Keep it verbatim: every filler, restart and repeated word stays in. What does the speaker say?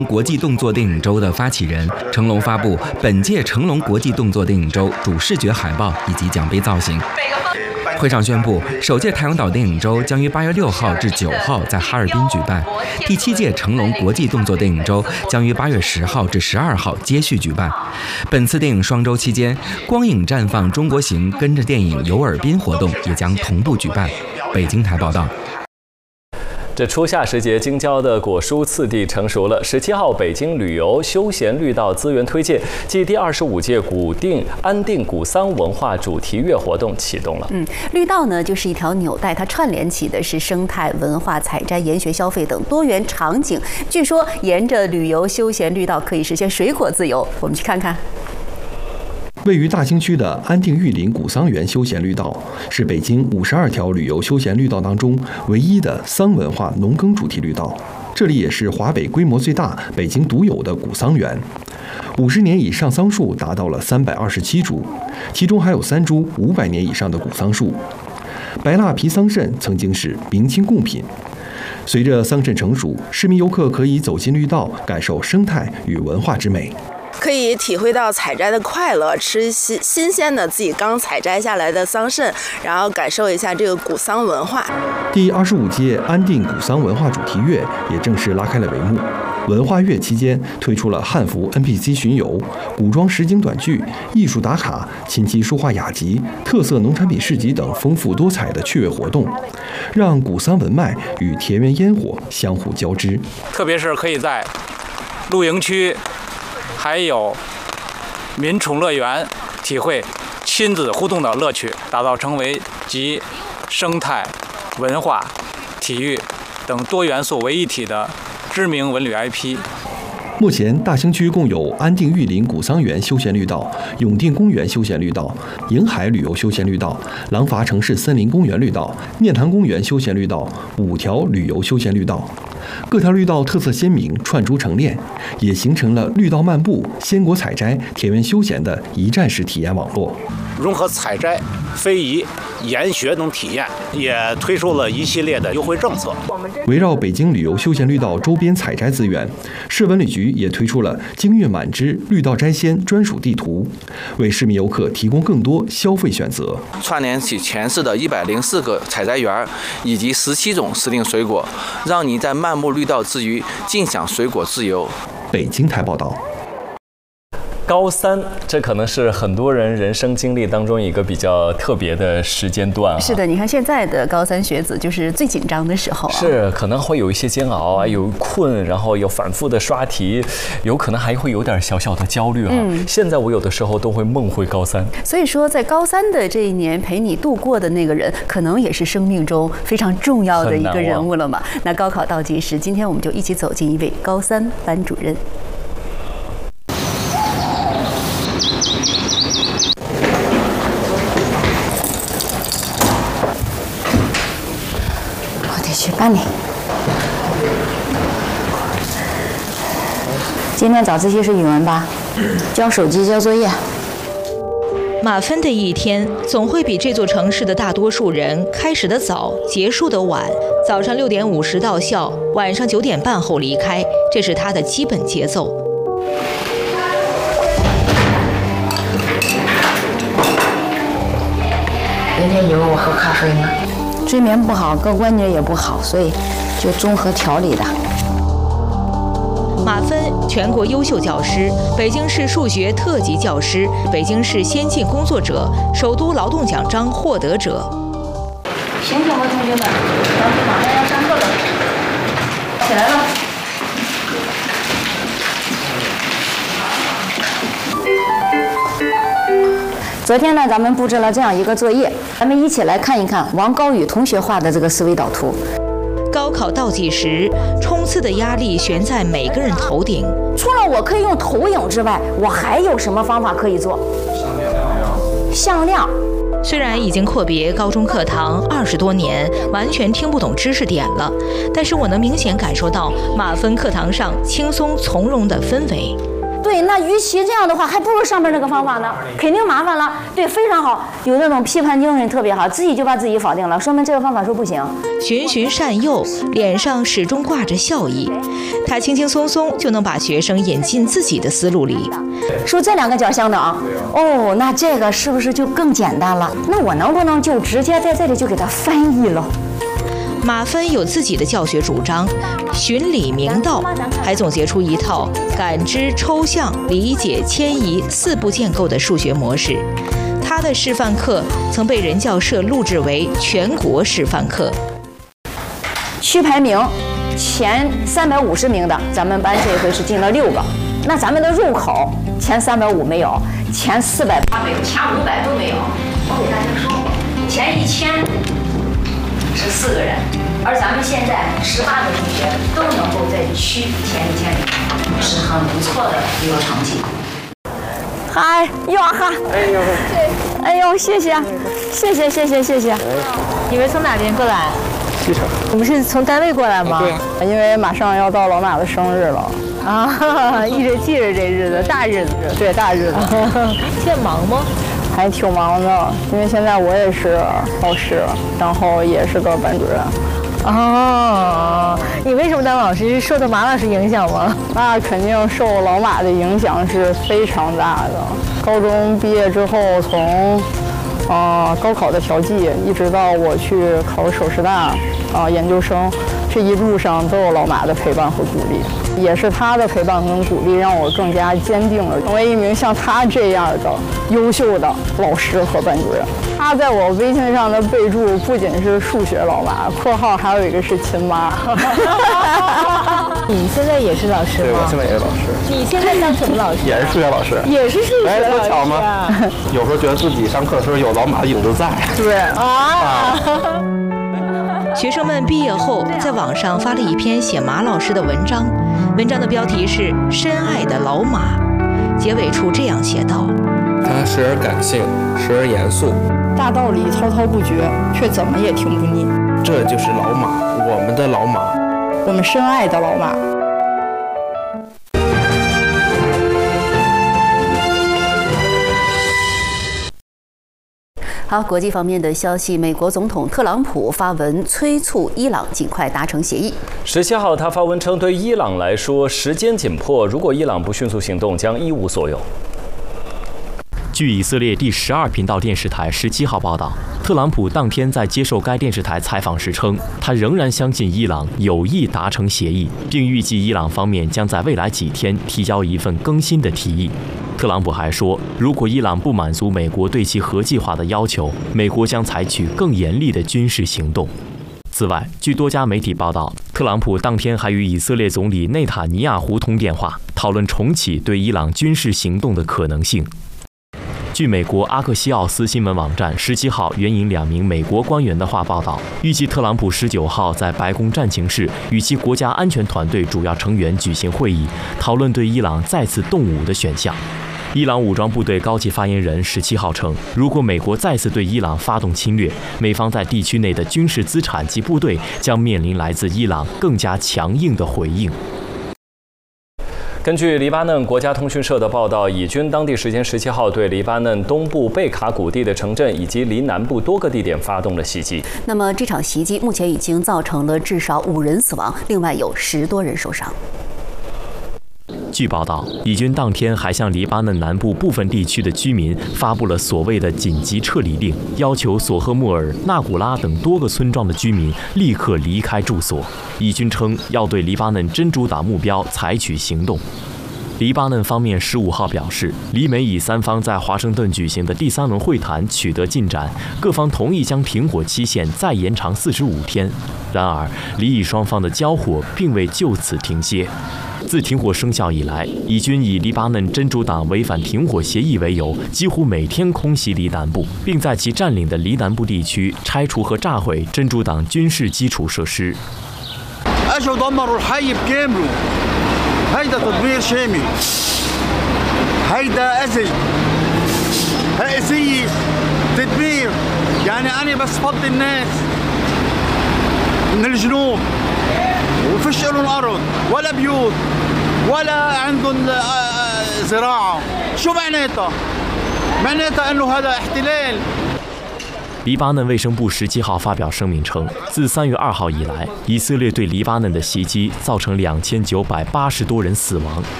国际动作电影周的发起人成龙发布本届成龙国际动作电影周主视觉海报以及奖杯造型。会上宣布，首届太阳岛电影周将于八月六号至九号在哈尔滨举办，第七届成龙国际动作电影周将于八月十号至十二号接续举办。本次电影双周期间，光影绽放中国行跟着电影游尔滨活动也将同步举办。北京台报道。 这初夏时节，京郊的果蔬次第成熟了。十七号，北京旅游休闲绿道资源推荐暨第二十五届古定安定古桑文化主题月活动启动了。 嗯，绿道呢就是一条纽带，它串联起的是生态、文化、采摘、研学、消费等多元场景。据说沿着旅游休闲绿道可以实现水果自由，我们去看看。 位于大兴区的安定玉林古桑园休闲绿道是北京五十二条旅游休闲绿道当中唯一的桑文化农耕主题绿道。这里也是华北规模最大、北京独有的古桑园。五十年以上桑树达到了三百二十七株，其中还有三株五百年以上的古桑树。白蜡皮桑葚曾经是明清贡品。随着桑葚成熟，市民游客可以走进绿道，感受生态与文化之美。 可以体会到采摘的快乐，吃新新鲜的自己刚采摘下来的桑葚，然后感受一下这个古桑文化。 第二十五届安定古桑文化主题月也正式拉开了帷幕。文化月期间推出了汉服 N P C 巡游、古装实景短剧、艺术打卡、琴棋书画雅集、特色农产品市集等丰富多彩的趣味活动，让古桑文脉与田园烟火相互交织。 特别是可以在露营区还有民宠乐园体会亲子互动的乐趣，打造成为集生态、文化、体育等多元素为一体的知名文旅 I P。 目前大兴区共有安定玉林古桑园休闲绿道、永定公园休闲绿道、瀛海旅游休闲绿道、廊坊城市森林公园绿道、念塘公园休闲绿道五条旅游休闲绿道。各条绿道特色鲜明，串珠成链，也形成了绿道漫步、鲜果采摘、田园休闲的一站式体验网络。 融合采摘、非遗、研学等体验，也推出了一系列的优惠政策。 围绕北京旅游休闲绿道周边采摘资源，市文旅局也推出了京韵满枝绿道摘鲜专属地图，为市民游客提供更多消费选择。 串联起全市的一百零四个采摘园以及十七种时令水果，让你在漫步绿道之余尽享水果自由。 北京台报道。 高三，这可能是很多人人生经历当中一个比较特别的时间段啊。 是的，你看现在的高三学子就是最紧张的时候啊。 是，可能会有一些煎熬啊，有困，然后有反复的刷题，有可能还会有点小小的焦虑啊。嗯，现在我有的时候都会梦回高三。 所以说，在高三的这一年陪你度过的那个人，可能也是生命中非常重要的一个人物了嘛。那高考倒计时，今天我们就一起走进一位高三班主任。 去班里。今天早自习是语文吧？交手机，交作业。 马芬的一天总会比这座城市的大多数人开始的早，结束的晚。早上六点五十到校，晚上九点半后离开，这是他的基本节奏。 明天以为我喝咖啡呢。睡眠不好，各关节也不好，所以就综合调理的。 马芬，全国优秀教师，北京市数学特级教师，北京市先进工作者，首都劳动奖章获得者。 醒醒吧，同学们，老师马上要上课了，起来了。昨天呢，咱们布置了这样一个作业，咱们一起来看一看王高宇同学画的这个思维导图。 高考倒计时，冲刺的压力悬在每个人头顶。 除了我可以用投影之外，我还有什么方法可以做？向量。 虽然已经阔别高中课堂二十多年，完全听不懂知识点了，但是我能明显感受到马芬课堂上轻松从容的氛围。 对，那与其这样的话，还不如上面那个方法呢，肯定麻烦了。对，非常好，有那种批判精神特别好，自己就把自己否定了，说明这个方法说不行。 循循善诱，脸上始终挂着笑意，他轻轻松松就能把学生引进自己的思路里。 说这两个角相等，哦，那这个是不是就更简单了？那我能不能就直接在这里就给他翻译了？ 马芬有自己的教学主张，循理明道，还总结出一套感知、抽象、理解、迁移四步建构的数学模式。他的示范课曾被人教社录制为全国示范课。 区排名前三百五十名的，咱们班这一回是进了六个。那咱们的入口前三百五没有，前四百八没有，前五百都没有。我给大家说过，前一千是四个人，而咱们现在十八个同学都能够在区前一千里，是很不错的一个成绩。嗨，哟哈！哎呦，哎呦，谢谢，谢谢，谢谢，谢谢。 你们从哪边过来？ 西城。 你们是从单位过来吗？ 对，因为马上要到老马的生日了。 啊，一直记着这日子，大日子， 对，大日子。 现在忙吗？ 还挺忙的，因为现在我也是老师，然后也是个班主任。 哦，你为什么当老师？是受到马老师影响吗？ 那肯定受老马的影响是非常大的。高中毕业之后，从呃高考的调剂，一直到我去考首师大啊、呃、研究生，这一路上都有老马的陪伴和鼓励。也是他的陪伴跟鼓励，让我更加坚定了成为一名像他这样的优秀的老师和班主任。他在我微信上的备注不仅是数学老妈（括号还有一个是亲妈）。 你现在也是老师吗？ 对，我现在也是老师。 你现在当什么老师？ 也是数学老师。 也是数学老师。哎， 多巧吗？有时候觉得自己上课的时候有老马的影子在。对啊。 学生们毕业后在网上发了一篇写马老师的文章，文章的标题是《深爱的老马》，结尾处这样写道： 他时而感性，时而严肃， 大道理滔滔不绝，却怎么也听不腻。 这就是老马，我们的老马， 我们深爱的老马。 好，国际方面的消息，美国总统特朗普发文催促伊朗尽快达成协议。 十七号，他发文称，对伊朗来说，时间紧迫，如果伊朗不迅速行动，将一无所有。 据以色列第十二频道电视台十七号报道，特朗普当天在接受该电视台采访时称，他仍然相信伊朗有意达成协议，并预计伊朗方面将在未来几天提交一份更新的提议。特朗普还说，如果伊朗不满足美国对其核计划的要求，美国将采取更严厉的军事行动。此外，据多家媒体报道，特朗普当天还与以色列总理内塔尼亚胡通电话，讨论重启对伊朗军事行动的可能性。据美国阿克西奥斯新闻网站十七号援引两名美国官员的话报道，预计特朗普十九号在白宫战情室与其国家安全团队主要成员举行会议，讨论对伊朗再次动武的选项。伊朗武装部队高级发言人十七号称，如果美国再次对伊朗发动侵略，美方在地区内的军事资产及部队将面临来自伊朗更加强硬的回应。 根据黎巴嫩国家通讯社的报道，以军当地时间十七号对黎巴嫩东部贝卡谷地的城镇以及离南部多个地点发动了袭击。 那么这场袭击目前已经造成了至少五人死亡，另外有十多人受伤。 据报道，以军当天还向黎巴嫩南部部分地区的居民发布了所谓的紧急撤离令，要求索赫穆尔、纳古拉等多个村庄的居民立刻离开住所。以军称要对黎巴嫩真主党目标采取行动。黎巴嫩方面十五号表示，黎美以三方在华盛顿举行的第三轮会谈取得进展，各方同意将停火期限再延长四十五天。然而，黎以双方的交火并未就此停歇。自停火生效以来，以军以黎巴嫩真主党违反停火协议为由，几乎每天空袭黎南部，并在其占领的黎南部地区拆除和炸毁真主党军事基础设施。 اجوا دمروا الحي بكامله هيدا تدمير شامل هيدا أزل هائسية تدمير يعني أنا بس فضي الناس من الجنوب وفيش لهم أرض ولا بيوت ولا عندهم زراعة شو معناتها؟ معناتها إنه هذا احتلال。 黎巴嫩卫生部十七号发表声明称，自三月二号以来，以色列对黎巴嫩的袭击造成两千九百八十多人死亡，